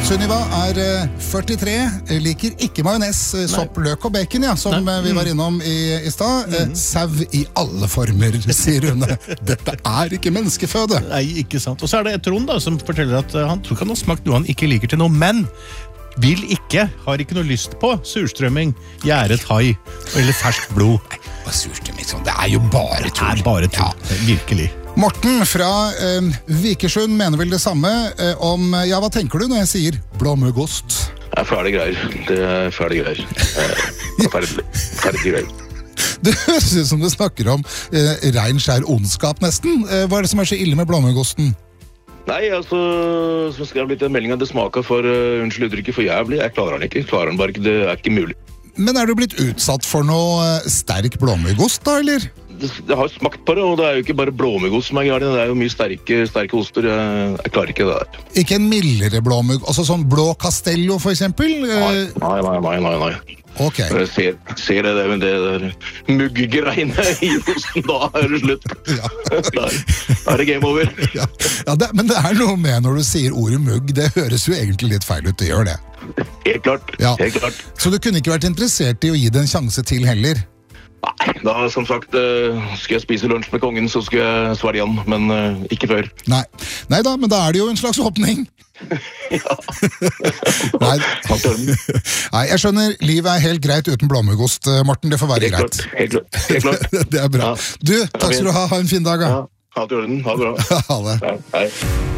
Sunniva er 43, liker ikke majones, sopp, løk og bacon, ja, som vi var innom i stad. Sau i alle former, sier hun. Dette er ikke menneskeføde. Nei, ikke sant. Og så er det Trond da, som forteller at han tror ikke han har smakt noe han ikke liker til noe, men har ikke noe lyst på surstrømming, gjæret hai eller ferskt blod. Nei, surstrømming, det er jo bare tull. Det er bare tull, virkelig. Morten fra Vikersund mener vel det samme om, ja, hva tenker du når jeg sier blåmuggost? Det er ferdig greier. Det er ferdig greier. Ferdig greier. Det høres ut som du snakker om rein skjær ondskap nesten. Hva er det som er så ille med blåmuggosten? Nei, altså, så skrev jeg litt en melding at det smaker for, unnskyld uttrykket, for jævlig. Jeg klarer den ikke. Klarer den bare ikke. Det er ikke mulig. Men er du blitt utsatt for noe sterk blåmuggost da, eller? Det har smakt på det, og det er jo ikke bare blåmuggost som er galt. Det er jo mye sterke oster. Jeg klarer ikke det der. Ikke en mildere blåmugg, altså sånn blå castello for eksempel? Nei. Ok. Jeg ser det der muggegreiene i osten, da er det slutt. Ja. Da er det game over. Ja, men det er noe med når du sier ordet mugg, det høres jo egentlig litt feil ut, det gjør det. Helt klart, ja. Helt klart. Så du kunne ikke vært interessert i å gi det en sjanse til heller? Nei, da som sagt, skal jeg spise lunsj med kongen, så skal jeg svelge han, men ikke før. Nei da, men da er det jo en slags åpning. Ja. Nei, jeg skjønner, livet er helt greit uten blåmuggost, Morten, det får være greit. Helt klart. Det er bra. Du, takk skal du ha en fin dag. Ja, ha det i orden, ha det bra. Ha det. Ja, hei.